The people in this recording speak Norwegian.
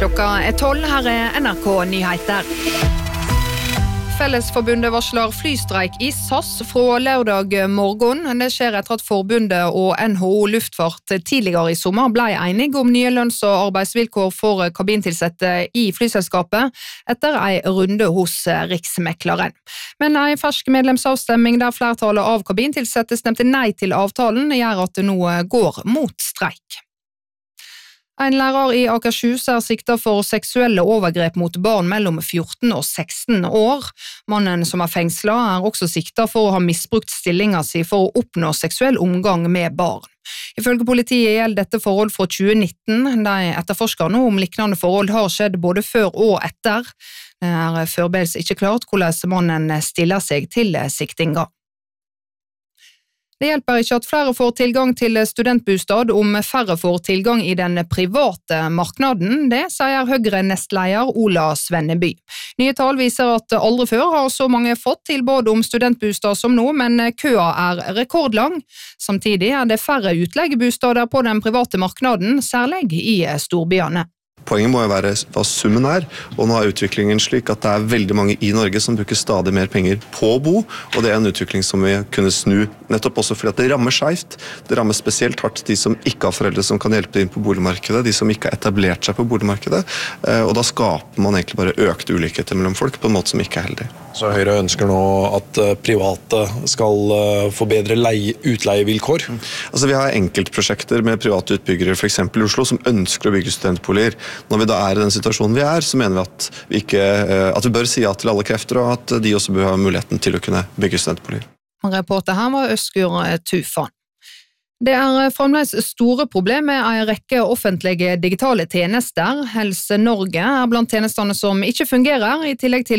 Klokka 12, her NRK Nyheter. Fellesforbundet varsler flystreik i SAS fra lørdag morgen. Det skjer etter at forbundet og NHO Luftfart tidligere i sommer ble enige om nye lønns- og arbeidsvilkår for kabintilsette i flyselskapet etter en runde hos Riksmekleren. Men en fersk medlemsavstemming der flertallet av kabintilsette stemte nei til avtalen gjør at det nå går mot streik. En lærer i Akershus siktet for seksuelle overgrep mot barn mellom 14 og 16 år. Mannen som fengslet også siktet for å ha misbrukt stillingen sin for å oppnå seksuell omgang med barn. Ifølge politiet gjelder dette forhold fra 2019. De etterforsker nå om liknende forhold har skjedd både før og etter. Det foreløpig ikke klart hvordan mannen stiller seg til siktinga. Det hjelper ikke at flere får tilgang til studentbostad om færre får tilgang i den private marknaden. Det sier Høyre-nestleder Ola Svenneby. Nye tall viser at aldri før har så mange fått tilbud om studentbostad som nå, men køa rekordlang. Samtidig det færre utleiebostader på den private marknaden, særlig i storbyene. Poenget må jo være hva summen og nå utviklingen slik at det veldig mange i Norge som bruker stadig mer penger på å bo, og det en utvikling som vi kunne snu, nettopp også fordi at det rammer skjevt. Det rammer spesielt hardt de som ikke har foreldre som kan hjelpe inn på boligmarkedet, de som ikke har etablert seg på boligmarkedet, og da skaper man egentlig bare økt ulikheter mellom folk på en måte som ikke heldig. Så Høyre ønsker nå at private skal få bedre utleievilkår? Altså vi har enkeltprosjekter med private utbyggere, for eksempel i Oslo, som ønsker å bygge studentboliger. Når vi da i den situasjonen vi så mener vi at vi bør si ja til alle krefter, og at de også bør ha muligheten til å kunne bygge studentboliger. Reporter her var Øskur Tufan. Det fremdeles store problem med en rekke offentlige digitale tjenester. Helse Norge blant tjenestene som ikke fungerer, i tillegg til